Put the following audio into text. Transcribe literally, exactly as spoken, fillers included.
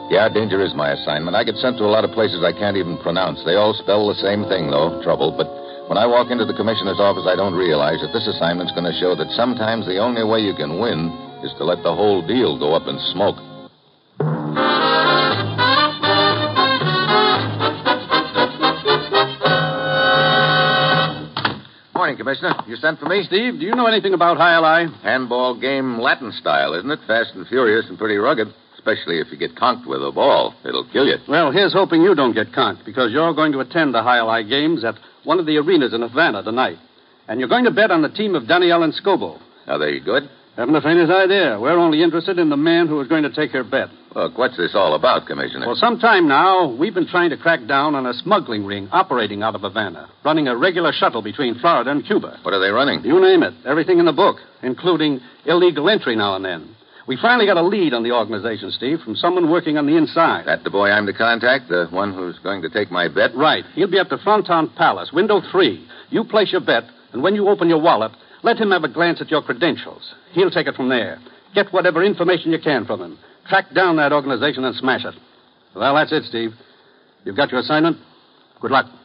Yeah, danger is my assignment. I get sent to a lot of places I can't even pronounce. They all spell the same thing, though, trouble. But when I walk into the commissioner's office, I don't realize that this assignment's going to show that sometimes the only way you can win is to let the whole deal go up in smoke. Morning, Commissioner. You sent for me? Steve, do you know anything about High-Ally? Handball game Latin style, isn't it? Fast and furious and pretty rugged. Especially if you get conked with a ball. It'll kill you. Well, here's hoping you don't get conked, because you're going to attend the High-Ally games at one of the arenas in Havana tonight. And you're going to bet on the team of Danielle and Scobo. Are they good? Haven't the faintest idea. We're only interested in the man who is going to take your bet. Look, what's this all about, Commissioner? For some time now, we've been trying to crack down on a smuggling ring operating out of Havana, running a regular shuttle between Florida and Cuba. What are they running? You name it. Everything in the book, including illegal entry now and then. We finally got a lead on the organization, Steve, from someone working on the inside. That the boy I'm to contact? The one who's going to take my bet? Right. He'll be up to Fronton Palace, window three. You place your bet, and when you open your wallet, let him have a glance at your credentials. He'll take it from there. Get whatever information you can from him. Track down that organization and smash it. Well, that's it, Steve. You've got your assignment. Good luck.